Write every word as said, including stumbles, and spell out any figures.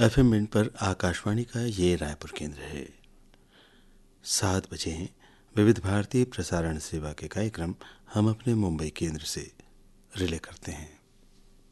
F M band पर आकाशवाणी का ये रायपुर केंद्र है। सात बजे हैं। विविध भारतीय प्रसारण सेवा के कार्यक्रम हम अपने मुंबई केंद्र से रिले करते हैं।